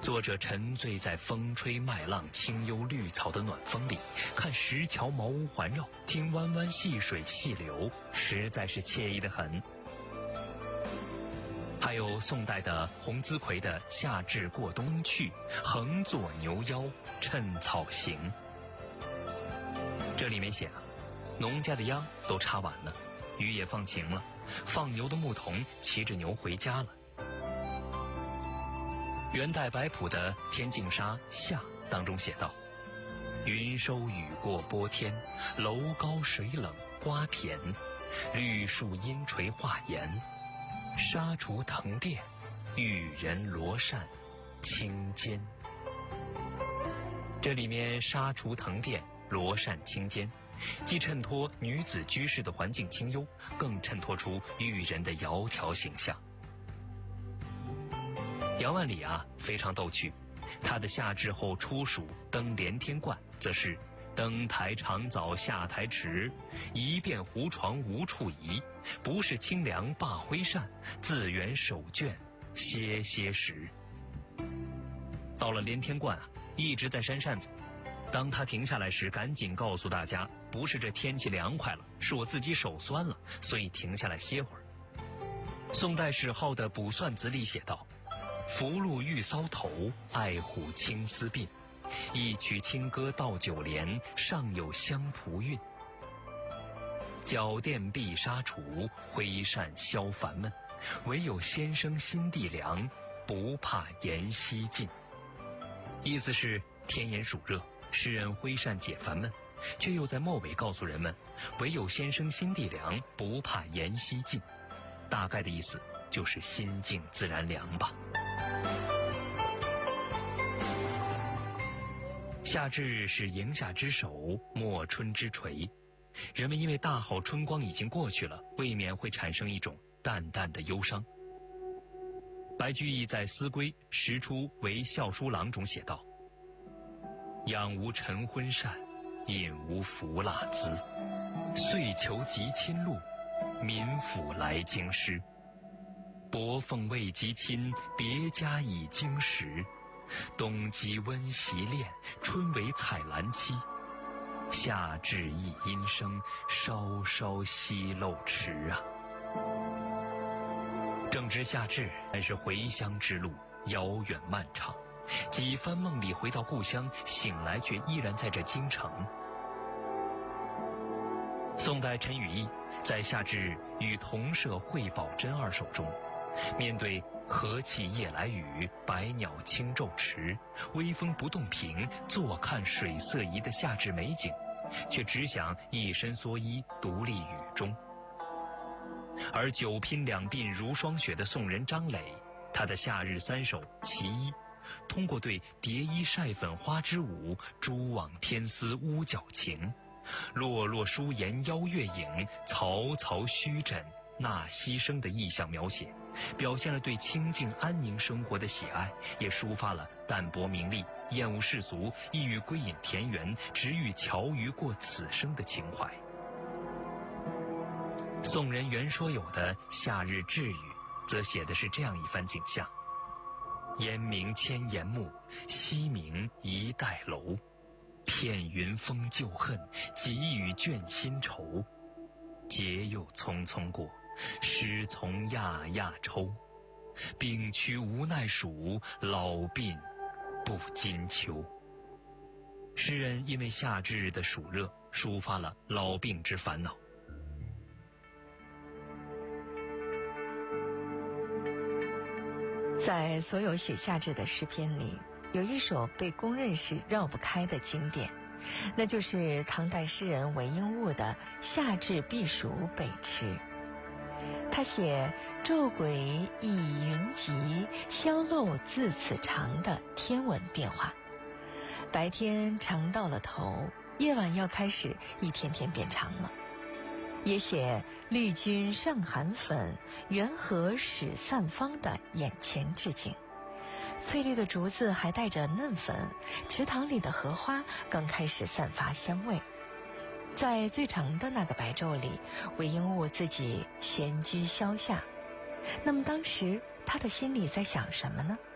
作者沉醉在风吹麦浪、清幽绿草的暖风里，看石桥茅屋环绕，听弯弯细水细流，实在是惬意得很。还有宋代的洪资奎的《夏至过冬去，横坐牛腰趁草行》。这里面写农家的秧都插完了，雨也放晴了，放牛的牧童骑着牛回家了。元代白朴的《天净沙·夏》当中写道：云收雨过波天，楼高水冷瓜田，绿树阴垂画檐，纱厨藤店，玉人罗扇青间。这里面纱厨藤店、罗扇青间，既衬托女子居士的环境清幽，更衬托出玉人的窈窕形象。杨万里非常逗趣，他的夏至后初暑登连天观，则是登台长早下台迟，一遍胡床无处移，不是清凉罢挥扇，自圆手绢歇歇时。到了连天观一直在扇扇子，当他停下来时，赶紧告诉大家，不是这天气凉快了，是我自己手酸了，所以停下来歇会儿。宋代史号的《卜算子》里写道：福禄玉搔头，爱虎青丝鬓，一曲清歌到九连，上有香蒲韵。脚垫碧纱橱，挥扇消烦闷，唯有先生心地凉，不怕炎夕尽。意思是天炎暑热，诗人挥扇解烦闷，却又在末尾告诉人们，唯有先生心地凉，不怕炎夕尽。大概的意思就是心静自然凉吧。夏至是迎夏之首，末春之垂。人们因为大好春光已经过去了，未免会产生一种淡淡的忧伤。白居易在《思归·时出为校书郎》中写道：养无晨昏膳，饮无服蜡滋，遂求及亲路，民府来京师。薄凤未及亲，别家已经时。冬积温习练，春为采兰期。夏至一阴生，稍稍息漏迟正值夏至，但是回乡之路遥远漫长，几番梦里回到故乡，醒来却依然在这京城。宋代陈与义在夏至与同舍惠宝珍二首中，面对和气夜来雨，百鸟轻骤迟，微风不动平，坐看水色宜的夏至美景，却只想一身蓑衣独立雨中。而久拼两鬓如霜雪的宋人张磊，他的夏日三首其一，通过对蝶衣晒粉花之舞，蛛网天丝屋角情，落落疏檐邀月影，曹曹虚枕纳牺牲的意象描写，表现了对清静安宁生活的喜爱，也抒发了淡泊名利、厌恶世俗、意欲归隐田园、只欲巧语过此生的情怀。宋人袁说有的《夏日至语》则写的是这样一番景象：烟明千岩木，夕明一带楼，片云封旧恨，几雨倦新愁。节又匆匆过，诗从讶讶抽。病躯无奈暑，老鬓不禁秋。诗人因为夏至日的暑热，抒发了老病之烦恼。 在所有写夏至的诗篇里，有一首被公认是绕不开的经典，那就是唐代诗人韦应物的《夏至避暑北池》。他写昼轨已云集，宵漏自此长的天文变化，白天长到了头，夜晚要开始一天天变长了。也写绿军上寒粉，缘禾始散芳的眼前之景。翠绿的竹子还带着嫩粉，池塘里的荷花刚开始散发香味。在最长的那个白昼里，韦应物自己闲居消夏。那么当时他的心里在想什么呢？